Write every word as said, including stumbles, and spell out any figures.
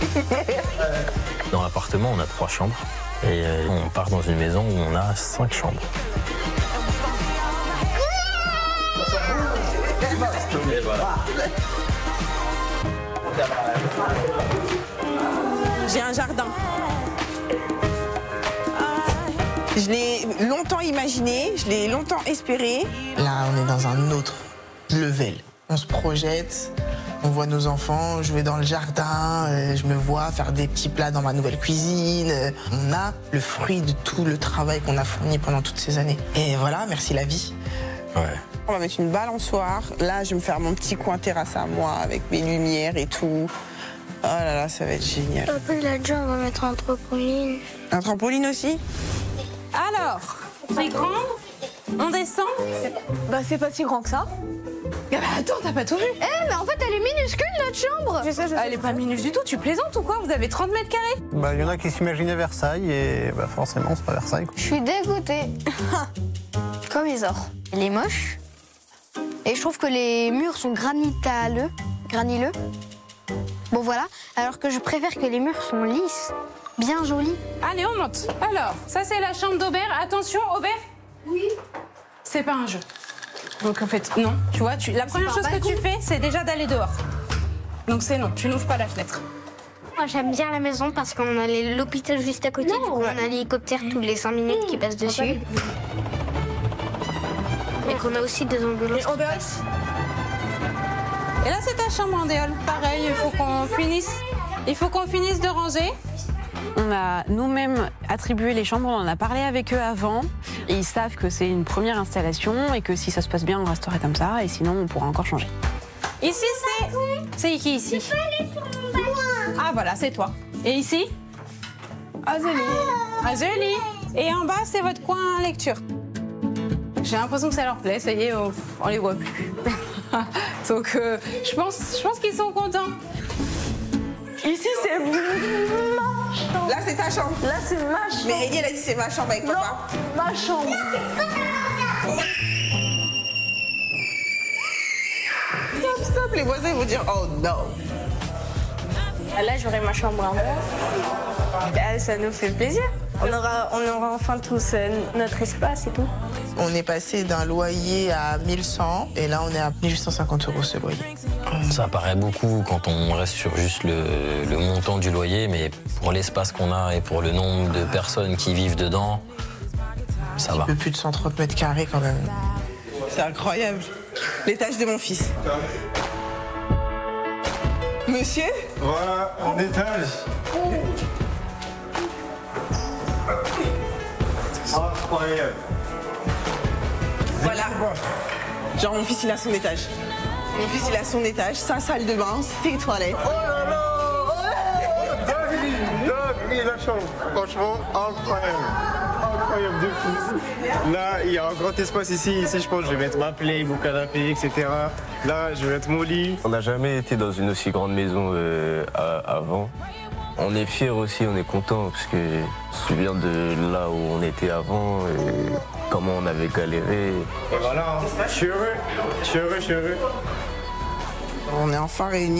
Dans l'appartement, on a trois chambres. Et on part dans une maison où on a cinq chambres. Et voilà. J'ai un jardin. Je l'ai longtemps imaginé, je l'ai longtemps espéré. Là, on est dans un autre level. On se projette, on voit nos enfants jouer dans le jardin, euh, je me vois faire des petits plats dans ma nouvelle cuisine. Euh, on a le fruit de tout le travail qu'on a fourni pendant toutes ces années. Et voilà, merci la vie. Ouais. On va mettre une balançoire. Là, je vais me faire mon petit coin terrasse à moi avec mes lumières et tout. Oh là là, ça va être génial. Papa, il a dit on va mettre un trampoline. Un trampoline aussi? Alors, c'est grand? On descend? Bah c'est pas si grand que ça. Ah bah attends, t'as pas tout vu? Eh, mais en fait, elle est minuscule, notre chambre. Je sais, je sais. Elle est pas minuscule du tout, tu plaisantes ou quoi? Vous avez trente mètres carrés? Bah, il y en a qui s'imaginaient Versailles et bah, forcément, c'est pas Versailles. Je suis dégoûtée. Comme les ors. Elle est moche. Et je trouve que les murs sont graniteux. Granileux. Bon, voilà. Alors que je préfère que les murs sont lisses. Bien jolis. Allez, on monte. Alors, ça c'est la chambre d'Aubert. Attention, Aubert. Oui. C'est pas un jeu. Donc en fait, non. Tu vois, tu... la première pas chose un que tu fais, c'est déjà d'aller dehors. Donc c'est non, tu n'ouvres pas la fenêtre. Moi, j'aime bien la maison parce qu'on a l'hôpital juste à côté. Du coup, on a l'hélicoptère tous les cinq minutes qui passe dessus. Et qu'on a aussi des ambulances. qui passent. Et là, c'est ta chambre, Andéol. Pareil, il faut qu'on finisse. Il faut qu'on finisse de ranger. On a nous-mêmes attribué les chambres, on en a parlé avec eux avant. Et ils savent que c'est une première installation et que si ça se passe bien, on resterait comme ça. Et sinon, on pourra encore changer. Ici, c'est... C'est qui, ici? Ah, voilà, c'est toi. Et ici? Ah, joli. Ah, joli. Et en bas, c'est votre coin lecture. J'ai l'impression que ça leur plaît, ça y est, on, on les voit plus. Donc, euh, je pense, je pense qu'ils sont contents. Ici, c'est ma chambre. Là, c'est ta chambre. Là, c'est ma chambre. Mais Ellie, elle a dit c'est ma chambre avec Non, papa. ma chambre. Stop, stop, les voisins vont dire oh non. Là, j'aurai ma chambre à moi. Bah, ça nous fait plaisir. On aura, on aura enfin tous euh, notre espace et tout. On est passé d'un loyer à mille cent et là, on est à mille huit cent cinquante euros ce loyer. Ça paraît beaucoup quand on reste sur juste le, le montant du loyer, mais pour l'espace qu'on a et pour le nombre de personnes qui vivent dedans, ça va. Un peu plus de cent trente mètres carrés quand même. C'est incroyable. L'étage de mon fils. Monsieur? Voilà, en étage. Incroyable. Voilà. Genre mon fils il a son étage. Mon fils il a son étage, sa salle de bain, ses toilettes. Oh là là, oh, dingue, dingue, la chambre. Franchement, incroyable. Incroyable de fou. Là, il y a un grand espace ici. Ici, je pense que je vais mettre ma play, mon canapé, et cetera. Là, je vais mettre mon lit. On n'a jamais été dans une aussi grande maison euh, à- avant. On est fiers aussi, on est content parce que on se souvient de là où on était avant et comment on avait galéré. Et voilà, je suis heureux. Je suis heureux, je suis heureux. On est enfin réunis.